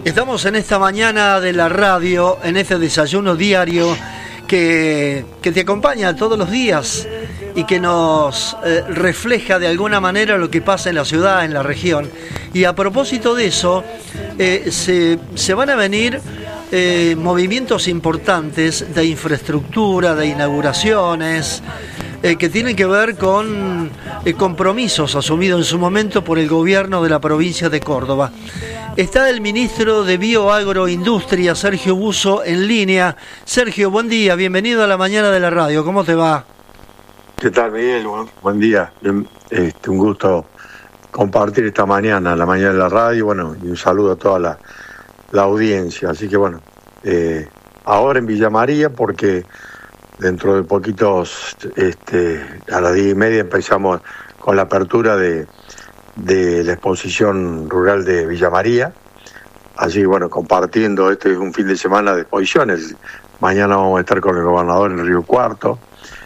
Estamos en esta mañana de la radio, en este desayuno diario que te acompaña todos los días y que nos refleja de alguna manera lo que pasa en la ciudad, en la región. Y a propósito de eso, se van a venir movimientos importantes de infraestructura, de inauguraciones, que tienen que ver con compromisos asumidos en su momento por el gobierno de la provincia de Córdoba. Está el ministro de Bioagroindustria, Sergio Busso, en línea. Sergio, buen día, bienvenido a la mañana de la radio. ¿Cómo te va? ¿Qué tal, Miguel? Buen día. Un gusto compartir esta mañana, la mañana de la radio, y un saludo a toda la audiencia. Así que ahora en Villa María, porque dentro de poquitos, a las 10:30 empezamos con la apertura de la exposición rural de Villa María. Así que compartiendo, este es un fin de semana de exposiciones. Mañana vamos a estar con el gobernador en Río Cuarto,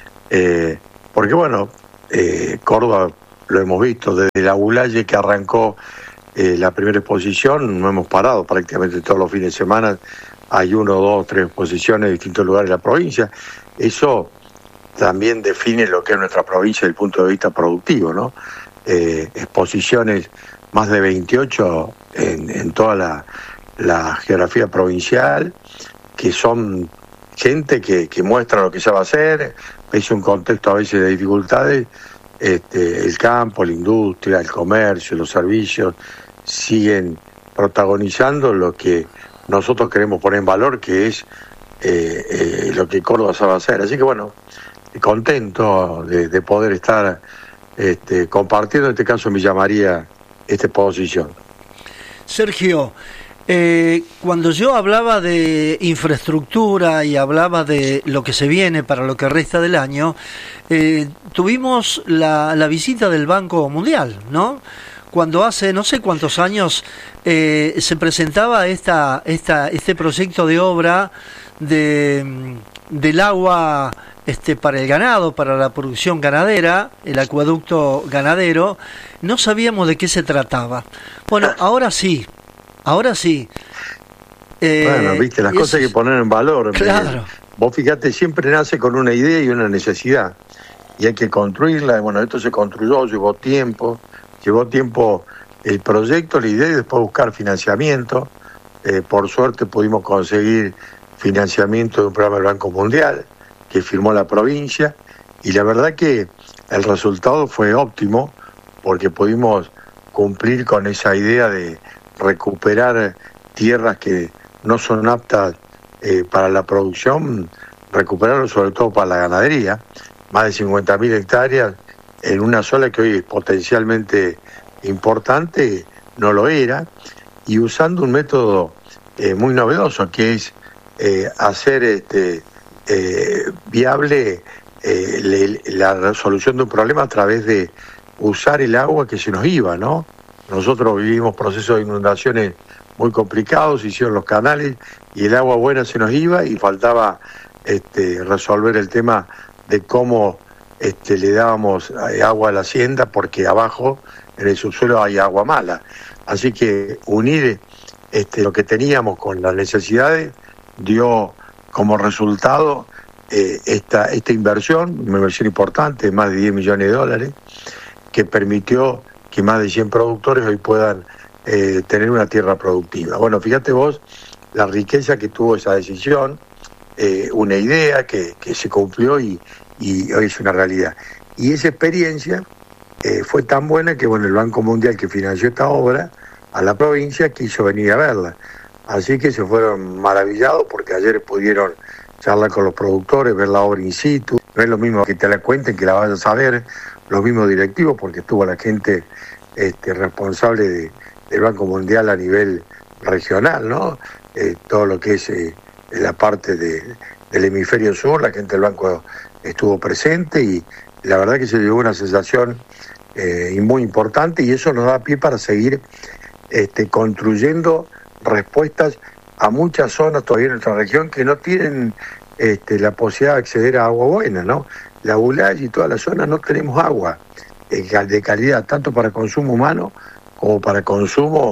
porque Córdoba lo hemos visto desde la Ulaye que arrancó la primera exposición, no hemos parado prácticamente todos los fines de semana. Hay 1, 2, 3 exposiciones en distintos lugares de la provincia. Eso también define lo que es nuestra provincia desde el punto de vista productivo, ¿no? Exposiciones, más de 28 en toda la geografía provincial, que son gente que muestra lo que se va a hacer. Es un contexto a veces de dificultades. El campo, la industria, el comercio, los servicios siguen protagonizando lo que nosotros queremos poner en valor, que es lo que Córdoba sabe hacer. Así que contento de poder estar compartiendo, en este caso en Villa María, esta exposición. Sergio, cuando yo hablaba de infraestructura y hablaba de lo que se viene para lo que resta del año, tuvimos la visita del Banco Mundial, ¿no? Cuando hace no sé cuántos años se presentaba este proyecto de obra del agua para el ganado, para la producción ganadera, el acueducto ganadero, no sabíamos de qué se trataba. Ahora sí. Viste, las cosas hay que poner en valor. Claro. Vos fíjate, siempre nace con una idea y una necesidad, y hay que construirla. Esto se construyó, llevó tiempo el proyecto, la idea, y después buscar financiamiento. Por suerte pudimos conseguir financiamiento de un programa del Banco Mundial que firmó la provincia, y la verdad que el resultado fue óptimo, porque pudimos cumplir con esa idea de recuperar tierras que no son aptas para la producción, recuperarlo sobre todo para la ganadería. Más de 50.000 hectáreas en una sola, que hoy es potencialmente importante, no lo era, y usando un método muy novedoso, que es hacer viable la resolución de un problema a través de usar el agua que se nos iba, ¿no? Nosotros vivimos procesos de inundaciones muy complicados, hicieron los canales y el agua buena se nos iba, y faltaba resolver el tema de cómo le dábamos agua a la hacienda, porque abajo en el subsuelo hay agua mala. Así que unir lo que teníamos con las necesidades dio como resultado esta inversión, una inversión importante, más de 10 millones de dólares, que permitió que más de 100 productores hoy puedan tener una tierra productiva. Fíjate vos la riqueza que tuvo esa decisión, una idea que se cumplió y hoy es una realidad. Y esa experiencia fue tan buena que el Banco Mundial, que financió esta obra a la provincia, quiso venir a verla. Así que se fueron maravillados, porque ayer pudieron charlar con los productores, ver la obra in situ. No es lo mismo que te la cuenten, que la vayas a ver, los mismos directivos, porque estuvo la gente responsable del Banco Mundial a nivel regional, ¿no? Todo lo que es la parte del hemisferio sur, la gente del banco estuvo presente, y la verdad que se llevó una sensación muy importante, y eso nos da pie para seguir construyendo respuestas a muchas zonas todavía en nuestra región que no tienen la posibilidad de acceder a agua buena, ¿no? La Ulaye y toda la zona no tenemos agua de calidad, tanto para consumo humano como para consumo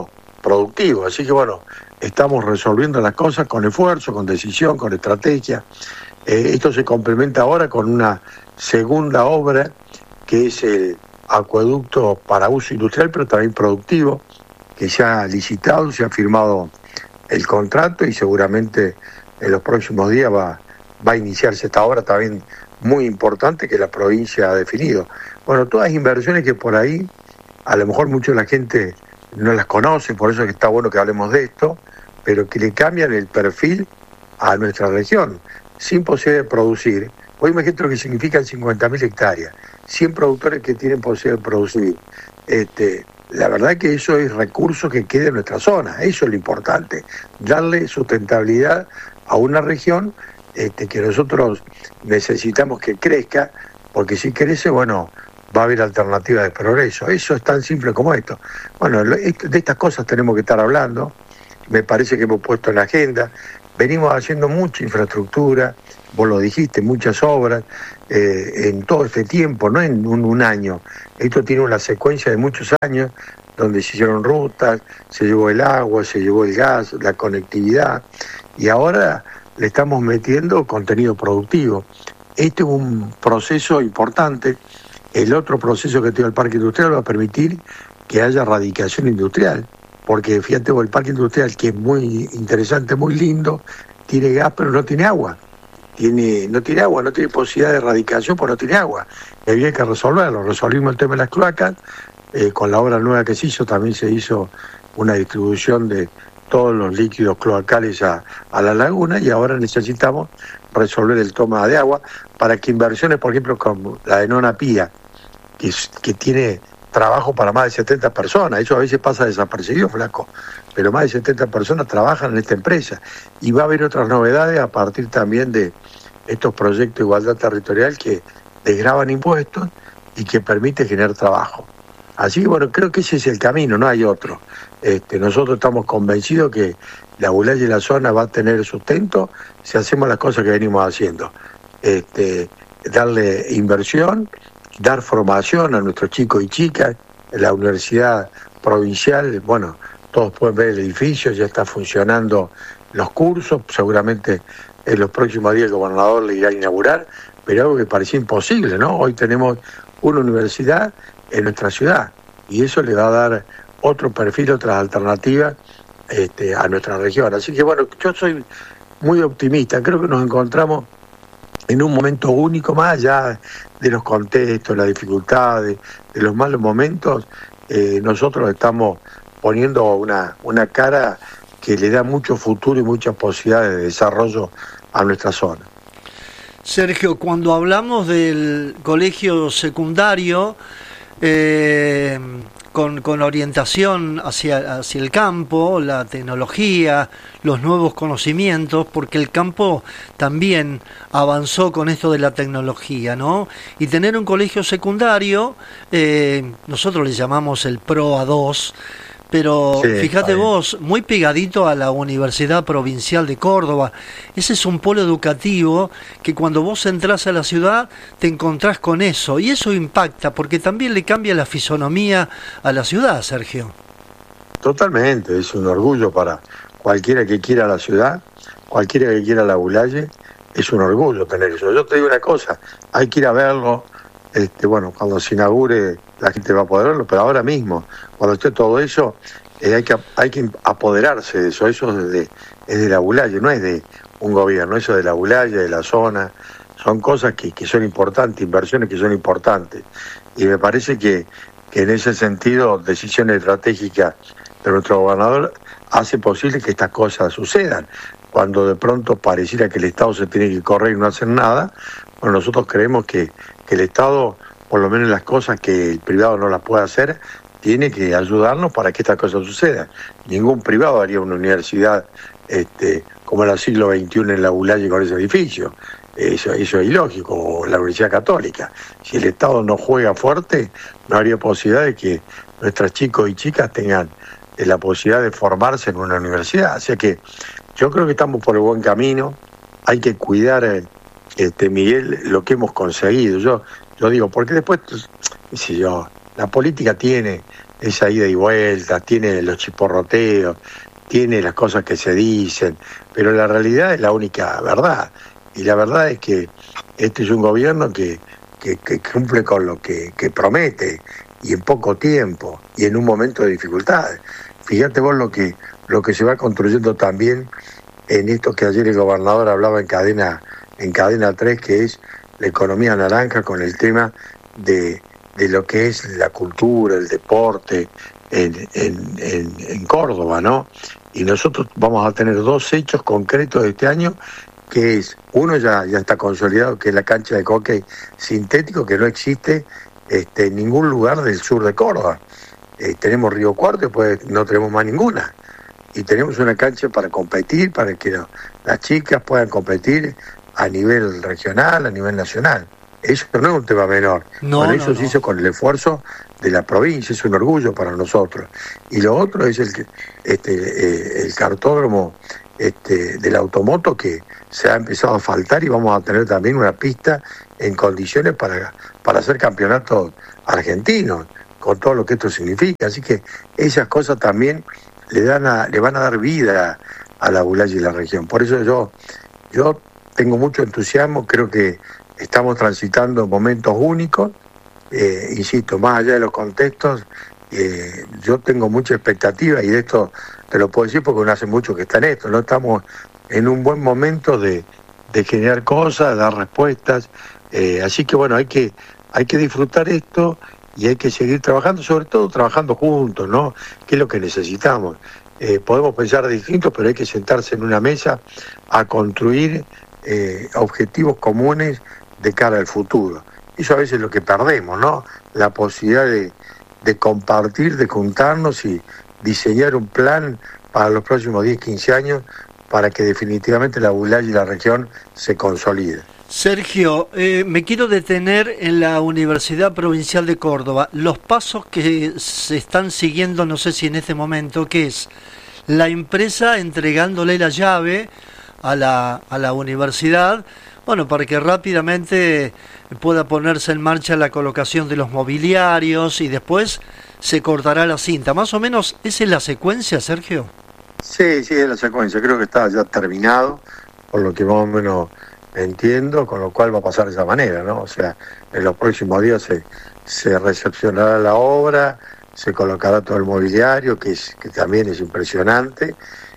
productivo. Así que bueno, estamos resolviendo las cosas con esfuerzo, con decisión, con estrategia. Esto se complementa ahora con una segunda obra que es el acueducto para uso industrial, pero también productivo, que se ha licitado, se ha firmado el contrato y seguramente en los próximos días va a iniciarse esta obra también muy importante que la provincia ha definido. Bueno, todas inversiones que por ahí a lo mejor mucha de la gente no las conoce, por eso es que está bueno que hablemos de esto, pero que le cambian el perfil a nuestra región, sin posibilidad de producir. Hoy imagínate lo que significan 50.000 hectáreas, 100 productores que tienen posibilidad de producir. La verdad que eso es recurso que quede en nuestra zona, eso es lo importante, darle sustentabilidad a una región que nosotros necesitamos que crezca, porque si crece, bueno, va a haber alternativas de progreso. Eso es tan simple como esto. Bueno, de estas cosas tenemos que estar hablando, me parece que hemos puesto en la agenda, venimos haciendo mucha infraestructura, vos lo dijiste, muchas obras, en todo este tiempo, no en un año. Esto tiene una secuencia de muchos años, donde se hicieron rutas, se llevó el agua, se llevó el gas, la conectividad, y ahora le estamos metiendo contenido productivo. Este es un proceso importante. El otro proceso que tiene el parque industrial va a permitir que haya radicación industrial, porque fíjate, el parque industrial, que es muy interesante, muy lindo, tiene gas pero no tiene agua. No tiene agua, no tiene posibilidad de erradicación porque no tiene agua. Y había que resolverlo. Resolvimos el tema de las cloacas. Con la obra nueva que se hizo, también se hizo una distribución de todos los líquidos cloacales a la laguna, y ahora necesitamos resolver el toma de agua para que inversiones, por ejemplo, como la de Nona Pía, que tiene trabajo para más de 70 personas, eso a veces pasa desapercibido, flaco, pero más de 70 personas trabajan en esta empresa, y va a haber otras novedades a partir también de estos proyectos de igualdad territorial que desgravan impuestos y que permite generar trabajo. Así que bueno, creo que ese es el camino, no hay otro. Nosotros estamos convencidos que la Aguilalla y la zona va a tener sustento si hacemos las cosas que venimos haciendo. Darle inversión, dar formación a nuestros chicos y chicas. En la universidad provincial, bueno, todos pueden ver el edificio, ya está funcionando los cursos, seguramente en los próximos días el gobernador le irá a inaugurar, pero algo que parecía imposible, ¿no? Hoy tenemos una universidad en nuestra ciudad y eso le va a dar otro perfil, otras alternativas a nuestra región. Así que bueno, yo soy muy optimista, creo que nos encontramos en un momento único, más allá de los contextos, las dificultades, de los malos momentos. Nosotros estamos poniendo una cara que le da mucho futuro y muchas posibilidades de desarrollo a nuestra zona. Sergio, cuando hablamos del colegio secundario, con orientación hacia el campo, la tecnología, los nuevos conocimientos, porque el campo también avanzó con esto de la tecnología, ¿no? Y tener un colegio secundario, nosotros le llamamos el Pro A2, pero sí, fíjate vos, muy pegadito a la Universidad Provincial de Córdoba. Ese es un polo educativo que cuando vos entrás a la ciudad te encontrás con eso, y eso impacta porque también le cambia la fisonomía a la ciudad, Sergio. Totalmente, es un orgullo para cualquiera que quiera la ciudad, cualquiera que quiera la Aguilalla, es un orgullo tener eso. Yo te digo una cosa, hay que ir a verlo. Bueno, cuando se inaugure la gente va a poder verlo, pero ahora mismo, cuando esté todo eso, hay que apoderarse de eso. Eso es de la Aguilalla, no es de un gobierno, eso es de la Aguilalla, de la zona. Son cosas que son importantes, inversiones que son importantes. Y me parece que en ese sentido, decisiones estratégicas de nuestro gobernador hace posible que estas cosas sucedan. Cuando de pronto pareciera que el Estado se tiene que correr y no hacer nada, bueno, nosotros creemos que el Estado, por lo menos en las cosas que el privado no las puede hacer, tiene que ayudarnos para que estas cosas sucedan. Ningún privado haría una universidad como en el siglo XXI en la Aguilalla con ese edificio. Eso es ilógico, o la Universidad Católica. Si el Estado no juega fuerte, no habría posibilidad de que nuestros chicos y chicas tengan la posibilidad de formarse en una universidad. Así que yo creo que estamos por el buen camino. Hay que cuidar, Miguel, lo que hemos conseguido. Yo digo, porque después, la política tiene esa ida y vuelta, tiene los chisporroteos, tiene las cosas que se dicen, pero la realidad es la única verdad. Y la verdad es que este es un gobierno que cumple con lo que promete, y en poco tiempo, y en un momento de dificultades. Fíjate vos lo que se va construyendo también en esto que ayer el gobernador hablaba en cadena 3, que es la economía naranja, con el tema de lo que es la cultura, el deporte en Córdoba, ¿no? Y nosotros vamos a tener 2 hechos concretos de este año, que es, uno ya está consolidado, que es la cancha de hockey sintético, que no existe en ningún lugar del sur de Córdoba. Tenemos Río Cuarto, después no tenemos más ninguna. Y tenemos una cancha para competir, para que las chicas puedan competir a nivel regional, a nivel nacional. Eso no es un tema menor. Eso se hizo con el esfuerzo de la provincia, es un orgullo para nosotros. Y lo otro es el cartódromo del automoto, que se ha empezado a faltar, y vamos a tener también una pista en condiciones para hacer campeonatos argentinos, con todo lo que esto significa. Así que esas cosas también le van a dar vida a la Bulaya y la región. Por eso yo tengo mucho entusiasmo, creo que estamos transitando momentos únicos, insisto, más allá de los contextos, yo tengo mucha expectativa, y de esto te lo puedo decir porque uno hace mucho que está en esto, ¿no? Estamos en un buen momento de generar cosas, dar respuestas, así que bueno, hay que disfrutar esto, y hay que seguir trabajando, sobre todo trabajando juntos, ¿no? Que es lo que necesitamos. Podemos pensar distintos, pero hay que sentarse en una mesa a construir objetivos comunes de cara al futuro. Eso a veces es lo que perdemos, ¿no? La posibilidad de compartir, de juntarnos y diseñar un plan para los próximos 10, 15 años, para que definitivamente la Bulaya y la región se consoliden. Sergio, me quiero detener en la Universidad Provincial de Córdoba. Los pasos que se están siguiendo, no sé si en este momento, que es la empresa entregándole la llave a la universidad, bueno, para que rápidamente pueda ponerse en marcha la colocación de los mobiliarios, y después se cortará la cinta. Más o menos, ¿esa es la secuencia, Sergio? Sí, es la secuencia. Creo que está ya terminado, por lo que más o menos entiendo, con lo cual va a pasar de esa manera, ¿no? O sea, en los próximos días se recepcionará la obra, se colocará todo el mobiliario, que también es impresionante,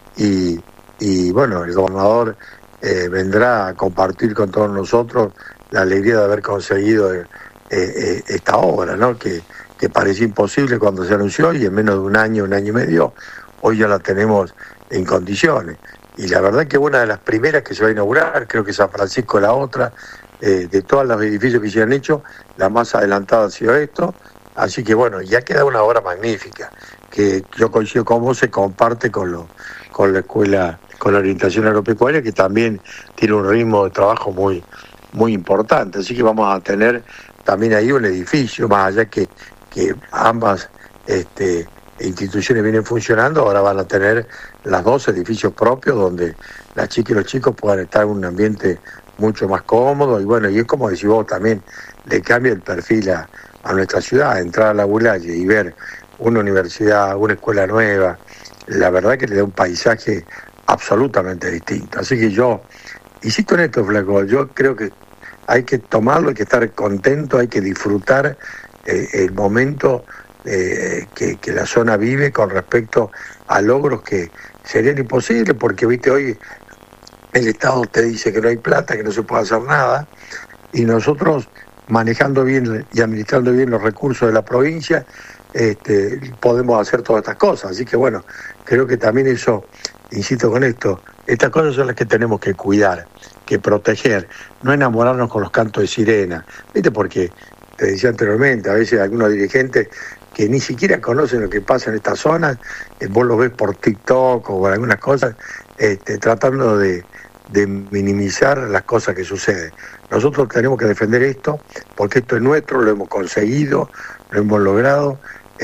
y bueno, el gobernador vendrá a compartir con todos nosotros la alegría de haber conseguido esta obra, ¿no? Que parecía imposible cuando se anunció, y en menos de un año y medio, hoy ya la tenemos en condiciones. Y la verdad que una de las primeras que se va a inaugurar, creo que San Francisco es la otra, de todos los edificios que se han hecho, la más adelantada ha sido esto. Así que bueno, ya queda una obra magnífica, que yo coincido con vos, se comparte con la escuela, con la orientación agropecuaria, que también tiene un ritmo de trabajo muy, muy importante. Así que vamos a tener también ahí un edificio, más allá que ambas instituciones vienen funcionando, ahora van a tener las 2 edificios propios, donde las chicas y los chicos puedan estar en un ambiente mucho más cómodo, y bueno, y es como decís vos también, le cambia el perfil a nuestra ciudad. Entrar a la Bulaya y ver una universidad, una escuela nueva, la verdad que le da un paisaje absolutamente distinto. Así que yo insisto en esto, Flaco, yo creo que hay que tomarlo, hay que estar contento, hay que disfrutar el momento que la zona vive con respecto a logros que serían imposibles, porque viste, hoy el Estado te dice que no hay plata, que no se puede hacer nada, y nosotros, manejando bien y administrando bien los recursos de la provincia, podemos hacer todas estas cosas. Así que bueno, creo que también eso, insisto con esto, estas cosas son las que tenemos que cuidar, que proteger, no enamorarnos con los cantos de sirena, viste, porque te decía anteriormente, a veces algunos dirigentes que ni siquiera conocen lo que pasa en estas zonas, vos lo ves por TikTok o por algunas cosas, tratando de minimizar las cosas que suceden. Nosotros tenemos que defender esto, porque esto es nuestro, lo hemos conseguido, lo hemos logrado,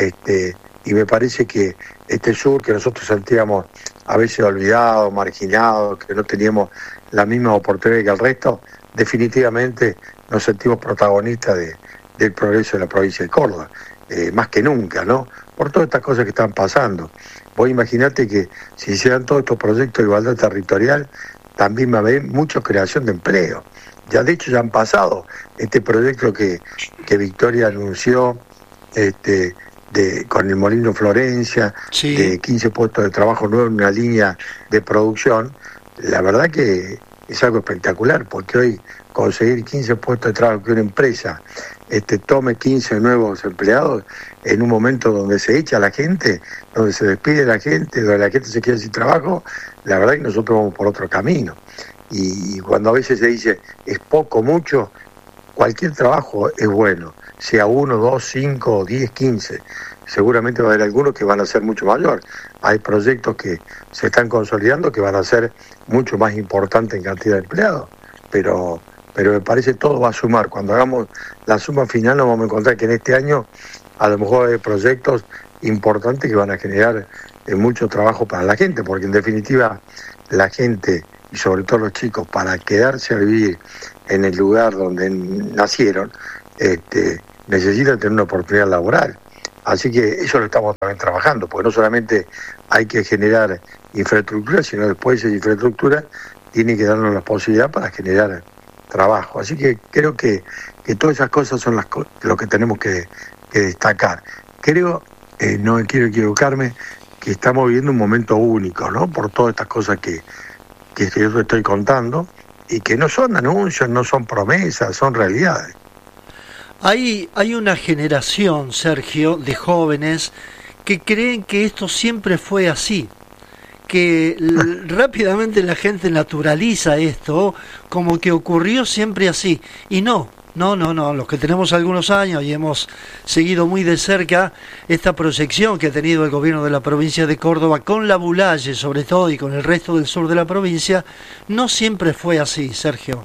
y me parece que este sur que nosotros sentíamos a veces olvidado, marginado, que no teníamos la misma oportunidad que el resto, definitivamente nos sentimos protagonistas del progreso de la provincia de Córdoba. más que nunca, ¿no? Por todas estas cosas que están pasando. Vos imaginate que si se dan todos estos proyectos de igualdad territorial, también va a haber mucha creación de empleo. Ya de hecho ya han pasado este proyecto que Victoria anunció, con el Molino Florencia, sí, de 15 puestos de trabajo nuevos en una línea de producción. La verdad que es algo espectacular, porque hoy conseguir 15 puestos de trabajo, que una empresa tome 15 nuevos empleados en un momento donde se echa a la gente, donde se despide la gente, donde la gente se queda sin trabajo, la verdad que nosotros vamos por otro camino. Y cuando a veces se dice es poco, mucho, cualquier trabajo es bueno, sea 1, 2, 5, 10, 15. Seguramente va a haber algunos que van a ser mucho mayor. Hay proyectos que se están consolidando que van a ser mucho más importantes en cantidad de empleados, pero me parece todo va a sumar. Cuando hagamos la suma final nos vamos a encontrar que en este año a lo mejor hay proyectos importantes que van a generar mucho trabajo para la gente, porque en definitiva la gente, y sobre todo los chicos, para quedarse a vivir en el lugar donde nacieron, necesitan tener una oportunidad laboral. Así que eso lo estamos también trabajando, porque no solamente hay que generar infraestructura, sino después esa infraestructura tiene que darnos la posibilidad para generar trabajo. Así que creo que todas esas cosas son lo que tenemos que destacar. Creo, no quiero equivocarme, que estamos viviendo un momento único, ¿no? Por todas estas cosas que yo te estoy contando, y que no son anuncios, no son promesas, son realidades. Hay una generación, Sergio, de jóvenes que creen que esto siempre fue así, que rápidamente la gente naturaliza esto como que ocurrió siempre así, y no, los que tenemos algunos años y hemos seguido muy de cerca esta proyección que ha tenido el gobierno de la provincia de Córdoba con la Bulaye sobre todo y con el resto del sur de la provincia, no siempre fue así, Sergio.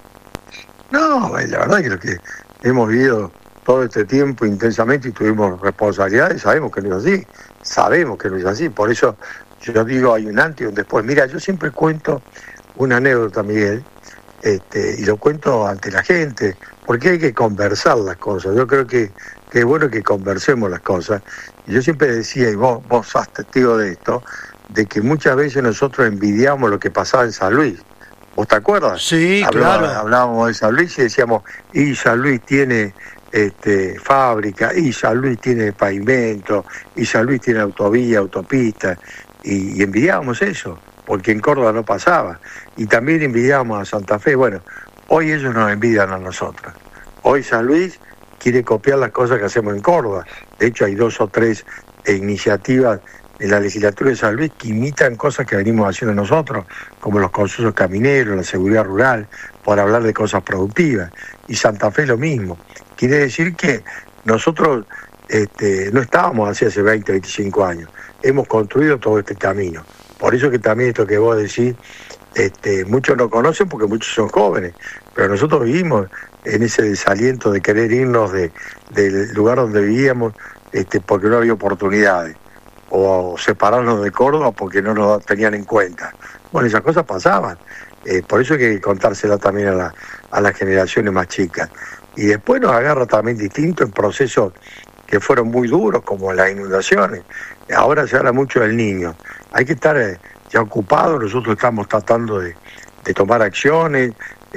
No, la verdad que lo que hemos vivido todo este tiempo intensamente y tuvimos responsabilidades, sabemos que no es así, por eso yo digo hay un antes y un después. Mira, yo siempre cuento una anécdota, Miguel, y lo cuento ante la gente, porque hay que conversar las cosas. Yo creo que es bueno que conversemos las cosas. Y yo siempre decía, y vos sos testigo de esto, de que muchas veces nosotros envidiamos lo que pasaba en San Luis. ¿Vos te acuerdas? Sí, claro. Hablábamos de San Luis y decíamos, y San Luis tiene fábrica, y San Luis tiene pavimento, y San Luis tiene autovía, autopista, y envidiábamos eso, porque en Córdoba no pasaba. Y también envidiábamos a Santa Fe. Bueno, hoy ellos nos envidian a nosotros. Hoy San Luis quiere copiar las cosas que hacemos en Córdoba. De hecho, hay 2 o 3 iniciativas en la legislatura de San Luis que imitan cosas que venimos haciendo nosotros, como los consorcios camineros, la seguridad rural, por hablar de cosas productivas. Y Santa Fe lo mismo. Quiere decir que nosotros no estábamos así hace 20, 25 años. Hemos construido todo este camino. Por eso que también esto que vos decís, muchos no conocen porque muchos son jóvenes, pero nosotros vivimos en ese desaliento de querer irnos del lugar donde vivíamos porque no había oportunidades, o separarnos de Córdoba porque no nos tenían en cuenta. Bueno, esas cosas pasaban. Por eso hay que contársela también a las generaciones más chicas. Y después nos agarra también distinto en procesos que fueron muy duros, como las inundaciones. Ahora se habla mucho del Niño. Hay que estar ya ocupados. Nosotros estamos tratando de tomar acciones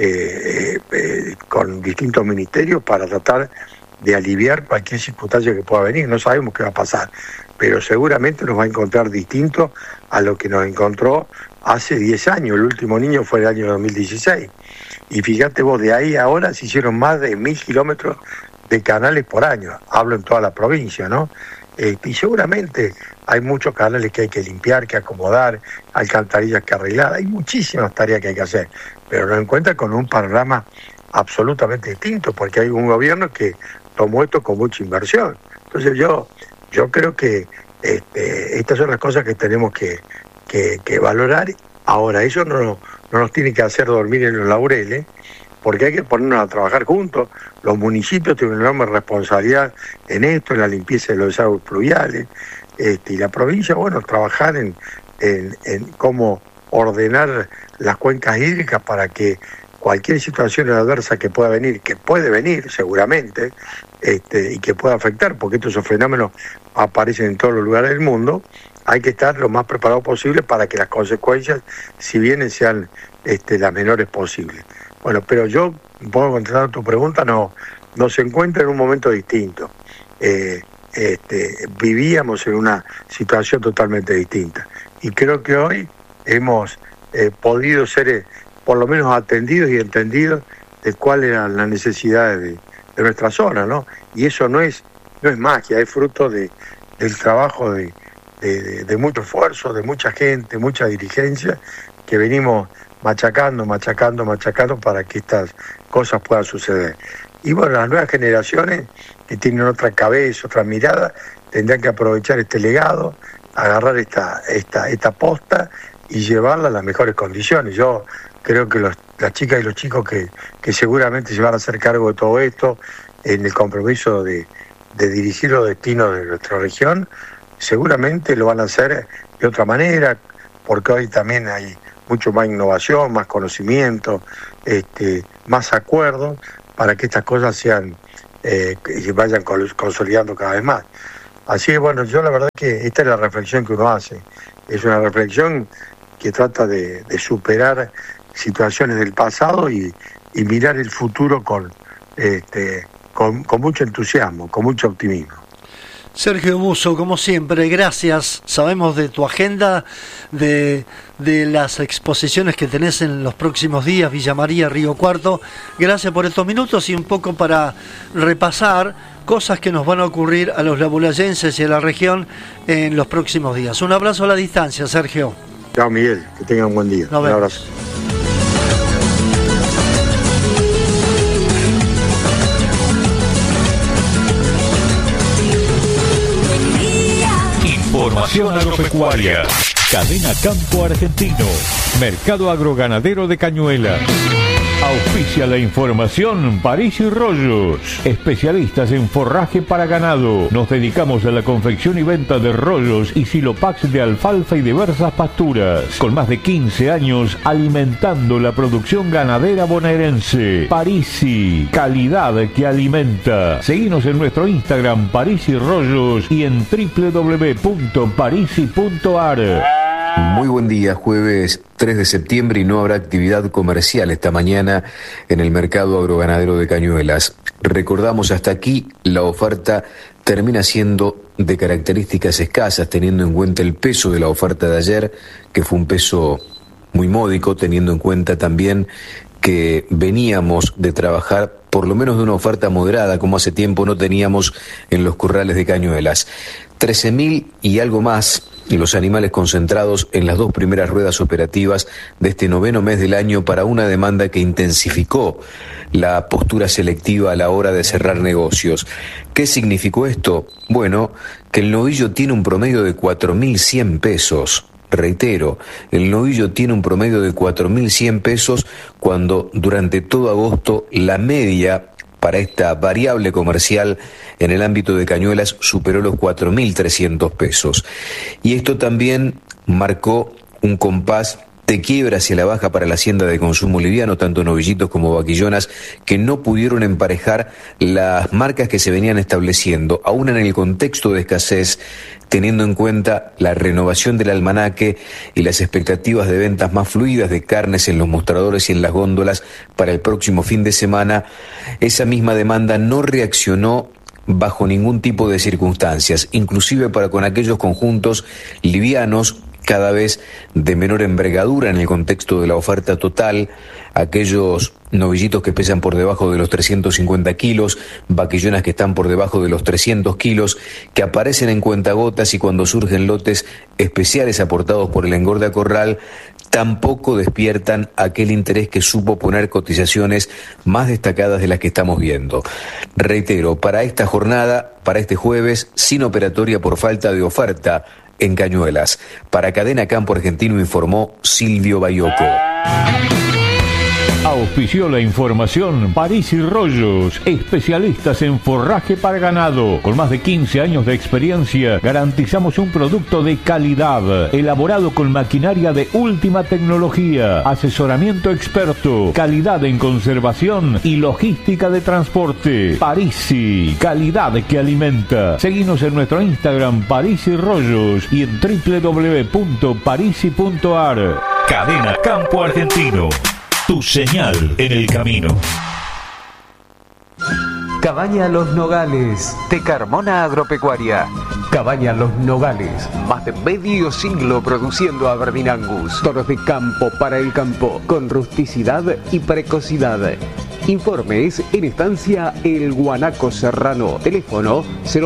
con distintos ministerios para tratar de aliviar cualquier circunstancia que pueda venir. No sabemos qué va a pasar, pero seguramente nos va a encontrar distinto a lo que nos encontró hace 10 años. El último Niño fue el año 2016. Y fíjate vos, de ahí a ahora se hicieron más de 1.000 kilómetros de canales por año. Hablo en toda la provincia, ¿no? Y seguramente hay muchos canales que hay que limpiar, que acomodar, alcantarillas que arreglar. Hay muchísimas tareas que hay que hacer, pero nos encuentra con un panorama absolutamente distinto, porque hay un gobierno que tomó esto con mucha inversión. Entonces yo creo que estas son las cosas que tenemos que valorar. Ahora, eso no nos tiene que hacer dormir en los laureles, porque hay que ponernos a trabajar juntos. Los municipios tienen una enorme responsabilidad en esto, en la limpieza de los desagües pluviales, y la provincia, bueno, trabajar en cómo ordenar las cuencas hídricas para que cualquier situación adversa que pueda venir, que puede venir seguramente, y que pueda afectar, porque estos fenómenos aparecen en todos los lugares del mundo, hay que estar lo más preparado posible para que las consecuencias, si vienen, sean las menores posibles. Bueno, pero yo, puedo contestar a tu pregunta, no se encuentra en un momento distinto. Vivíamos en una situación totalmente distinta. Y creo que hoy hemos podido ser por lo menos atendidos y entendidos de cuáles eran las necesidades de nuestra zona, ¿no? Y eso no es magia, es fruto del trabajo de mucho esfuerzo, de mucha gente, mucha dirigencia, que venimos machacando para que estas cosas puedan suceder. Y bueno, las nuevas generaciones que tienen otra cabeza, otra mirada, tendrán que aprovechar este legado, agarrar esta posta y llevarla a las mejores condiciones. Yo creo que las chicas y los chicos que seguramente se van a hacer cargo de todo esto, en el compromiso de dirigir los destinos de nuestra región, seguramente lo van a hacer de otra manera, porque hoy también hay mucho más innovación, más conocimiento, más acuerdos, para que estas cosas sean y vayan consolidando cada vez más. Así que bueno, yo la verdad que esta es la reflexión que uno hace. Es una reflexión que trata de superar situaciones del pasado y mirar el futuro con mucho entusiasmo, con mucho optimismo. Sergio Busso, como siempre, gracias. Sabemos de tu agenda, de las exposiciones que tenés en los próximos días, Villa María, Río Cuarto. Gracias por estos minutos y un poco para repasar cosas que nos van a ocurrir a los labulayenses y a la región en los próximos días. Un abrazo a la distancia, Sergio. Chao, Miguel, que tengan un buen día. Nos vemos. Un abrazo. Información agropecuaria. Cadena Campo Argentino. Mercado Agroganadero de Cañuelas. Auspicia la información París y Rollos, especialistas en forraje para ganado. Nos dedicamos a la confección y venta de rollos y silopax de alfalfa y diversas pasturas. Con más de 15 años alimentando la producción ganadera bonaerense. Parisi, calidad que alimenta. Seguinos en nuestro Instagram París y Rollos y en www.parisi.ar. Muy buen día, jueves 3 de septiembre y no habrá actividad comercial esta mañana en el mercado agroganadero de Cañuelas. Recordamos hasta aquí, la oferta termina siendo de características escasas, teniendo en cuenta el peso de la oferta de ayer, que fue un peso muy módico, teniendo en cuenta también que veníamos de trabajar por lo menos de una oferta moderada, como hace tiempo no teníamos en los corrales de Cañuelas. 13.000 y algo más los animales concentrados en las dos primeras ruedas operativas de este noveno mes del año para una demanda que intensificó la postura selectiva a la hora de cerrar negocios. ¿Qué significó esto? Bueno, que el novillo tiene un promedio de 4.100 pesos. Reitero, el novillo tiene un promedio de 4.100 pesos cuando durante todo agosto la media para esta variable comercial en el ámbito de Cañuelas superó los 4.300 pesos. Y esto también marcó un compás de quiebra hacia la baja para la hacienda de consumo liviano, tanto novillitos como vaquillonas, que no pudieron emparejar las marcas que se venían estableciendo, aún en el contexto de escasez, teniendo en cuenta la renovación del almanaque y las expectativas de ventas más fluidas de carnes en los mostradores y en las góndolas para el próximo fin de semana. Esa misma demanda no reaccionó bajo ningún tipo de circunstancias, inclusive para con aquellos conjuntos livianos cada vez de menor envergadura en el contexto de la oferta total, aquellos novillitos que pesan por debajo de los 350 kilos, vaquillonas que están por debajo de los 300 kilos, que aparecen en cuentagotas y cuando surgen lotes especiales aportados por el engorde a corral, tampoco despiertan aquel interés que supo poner cotizaciones más destacadas de las que estamos viendo. Reitero, para esta jornada, para este jueves, sin operatoria por falta de oferta en Cañuelas. Para Cadena Campo Argentino informó Silvio Bayoco. Auspició la información París y Rollos, especialistas en forraje para ganado. Con más de 15 años de experiencia, garantizamos un producto de calidad, elaborado con maquinaria de última tecnología, asesoramiento experto, calidad en conservación y logística de transporte. Parisi, calidad que alimenta. Seguinos en nuestro Instagram París y Rollos y en www.parisi.ar. Cadena Campo Argentino. Tu señal en el camino. Cabaña Los Nogales, de Carmona Agropecuaria. Cabaña Los Nogales, más de medio siglo produciendo Aberdeen Angus. Toros de campo para el campo, con rusticidad y precocidad. Informes en estancia El Guanaco Serrano. Teléfono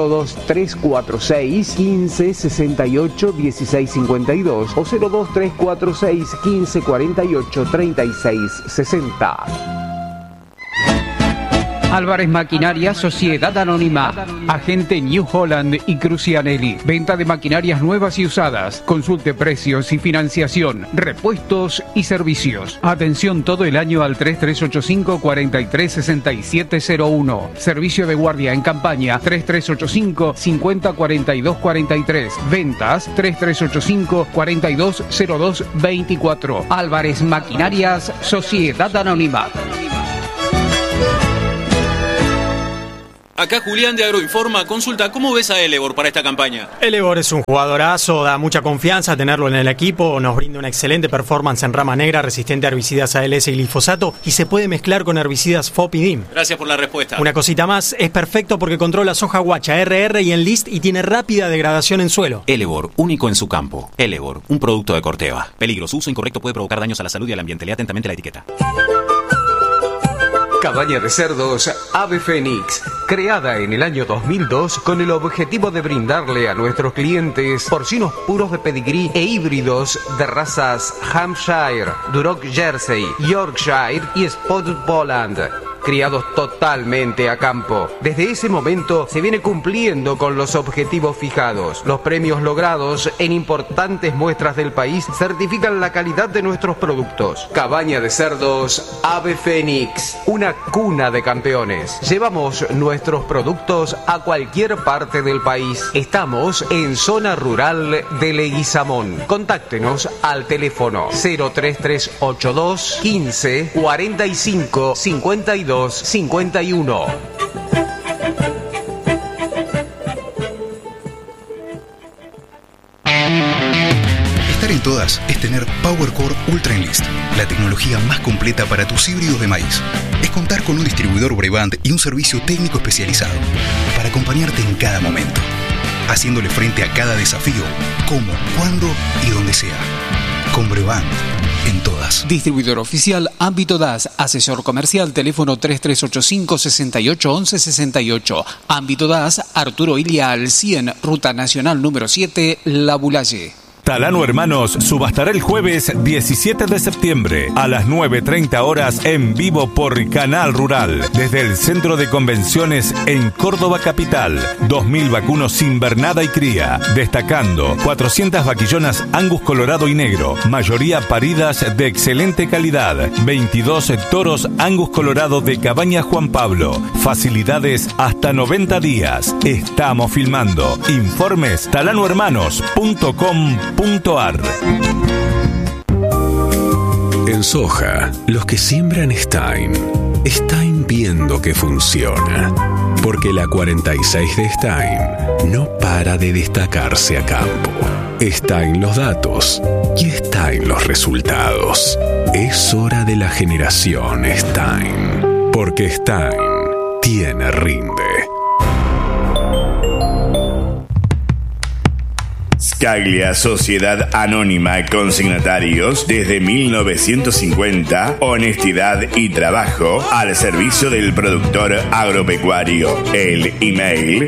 02346 15 68 16 52 o 02346 15 48 36 60. Álvarez Maquinaria, Sociedad Anónima, agente New Holland y Crucianelli. Venta de maquinarias nuevas y usadas. Consulte precios y financiación, repuestos y servicios. Atención todo el año al 3385 436701. Servicio de guardia en campaña 3385 50 42 43. Ventas 3385 4202 24. Álvarez Maquinarias, Sociedad Anónima. Acá Julián de Agroinforma consulta, ¿cómo ves a Elevor para esta campaña? Elevor es un jugadorazo, da mucha confianza tenerlo en el equipo, nos brinda una excelente performance en rama negra, resistente a herbicidas ALS y glifosato y se puede mezclar con herbicidas FOP y DIM. Gracias por la respuesta. Una cosita más, es perfecto porque controla soja guacha, RR y Enlist y tiene rápida degradación en suelo. Elevor, único en su campo. Elevor, un producto de Corteva. Peligro, su uso incorrecto puede provocar daños a la salud y al ambiente. Lea atentamente la etiqueta. Cabaña de cerdos Ave Fénix, creada en el año 2002 con el objetivo de brindarle a nuestros clientes porcinos puros de pedigrí e híbridos de razas Hampshire, Duroc Jersey, Yorkshire y Spotted Poland. Criados totalmente a campo. Desde ese momento se viene cumpliendo con los objetivos fijados. Los premios logrados en importantes muestras del país certifican la calidad de nuestros productos. Cabaña de cerdos Ave Fénix, una cuna de campeones. Llevamos nuestros productos a cualquier parte del país. Estamos en zona rural de Leguizamón. Contáctenos al teléfono 03382 15 45 52 51. Estar en todas es tener PowerCore Ultra Enlist, la tecnología más completa para tus híbridos de maíz. Es contar con un distribuidor Brevant y un servicio técnico especializado para acompañarte en cada momento, haciéndole frente a cada desafío, como, cuándo y donde sea. Con Brevant, en todas. Distribuidor oficial Ámbito DAS, asesor comercial, teléfono 3385 68 11 68. Ámbito DAS, Arturo Ilia al 100, Ruta Nacional número 7, La Bulaye. Talano Hermanos subastará el jueves 17 de septiembre a las 9:30 horas en vivo por Canal Rural desde el Centro de Convenciones en Córdoba Capital. 2.000 vacunos invernada y cría, destacando 400 vaquillonas Angus colorado y negro, mayoría paridas de excelente calidad, 22 toros Angus colorado de Cabaña Juan Pablo, facilidades hasta 90 días. Estamos filmando. Informes talanohermanos.com.ar. En soja, los que siembran Stein viendo que funciona. Porque la 46 de Stein no para de destacarse a campo. Stein los datos y Stein los resultados. Es hora de la generación Stein. Porque Stein tiene rinde. Scaglia, Sociedad Anónima, consignatarios desde 1950, honestidad y trabajo al servicio del productor agropecuario. El email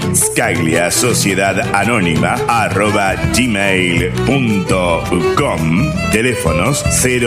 scagliasociedadaanónima@gmail.com. Teléfonos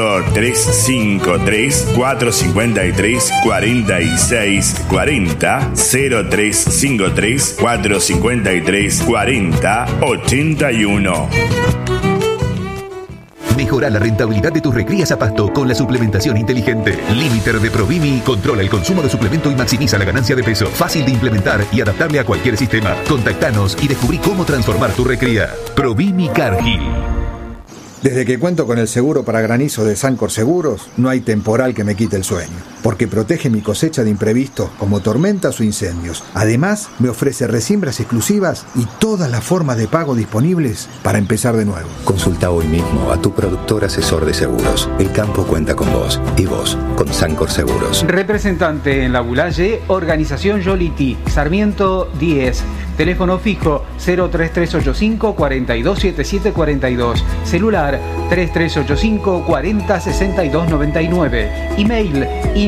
0353 453 46 40, 0353 453 40 81. Mejora la rentabilidad de tus recrías a pasto con la suplementación inteligente. Limiter de Provimi controla el consumo de suplemento y maximiza la ganancia de peso. Fácil de implementar y adaptable a cualquier sistema. Contactanos y descubrí cómo transformar tu recría. Provimi Cargill. Desde que cuento con el seguro para granizo de Sancor Seguros, no hay temporal que me quite el sueño, porque protege mi cosecha de imprevistos como tormentas o incendios. Además, me ofrece resiembras exclusivas y todas las formas de pago disponibles para empezar de nuevo. Consulta hoy mismo a tu productor asesor de seguros. El campo cuenta con vos y vos con Sancor Seguros. Representante en La Bulaye, Organización Yoliti, Sarmiento 10. Teléfono fijo 03385 427742. Celular 3385 406299. Email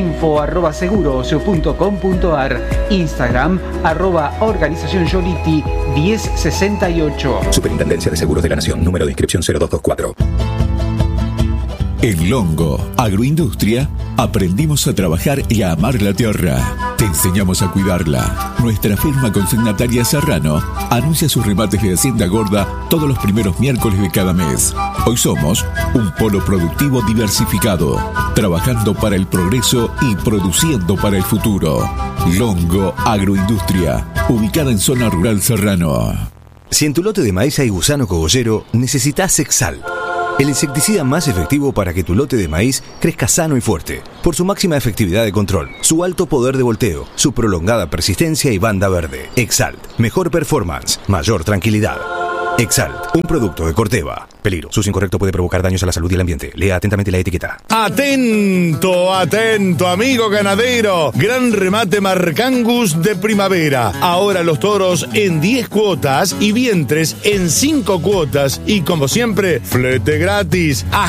info@seguros.com.ar. Instagram @Organización Yoliti 1068. Superintendencia de Seguros de la Nación. Número de inscripción 0224. En Longo Agroindustria aprendimos a trabajar y a amar la tierra. Te enseñamos a cuidarla. Nuestra firma consignataria Serrano anuncia sus remates de Hacienda Gorda todos los primeros miércoles de cada mes. Hoy somos un polo productivo diversificado, trabajando para el progreso y produciendo para el futuro. Longo Agroindustria, ubicada en zona rural Serrano. Si en tu lote de maíz hay gusano cogollero, necesitas Exalt, el insecticida más efectivo para que tu lote de maíz crezca sano y fuerte, por su máxima efectividad de control, su alto poder de volteo, su prolongada persistencia y banda verde. Exalt, mejor performance, mayor tranquilidad. Exalt, un producto de Corteva. Peligro, su uso incorrecto puede provocar daños a la salud y el ambiente. Lea atentamente la etiqueta. Atento, atento, amigo ganadero. Gran remate Marcangus de primavera. Ahora los toros en 10 cuotas y vientres en 5 cuotas. Y como siempre, flete gratis.